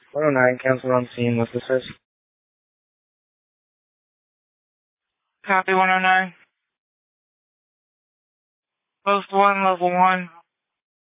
109, cancel on scene. What's the search? Copy 109. Post 1, level 1.